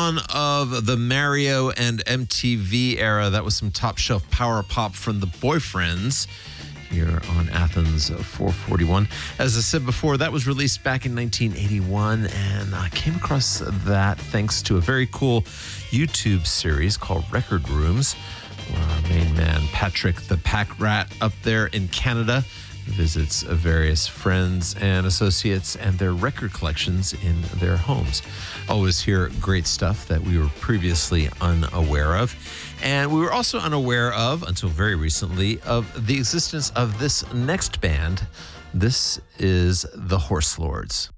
dawn of the Mario and MTV era. That was some top shelf power pop from the Boyfriends here on Athens 441. As I said before, that was released back in 1981, and I came across that thanks to a very cool YouTube series called Record Rooms, where our main man, Patrick the Pack Rat, up there in Canada, visits various friends and associates and their record collections in their homes. Always hear great stuff that we were previously unaware of. And we were also unaware of, until very recently, of the existence of this next band. This is the Horse Lords.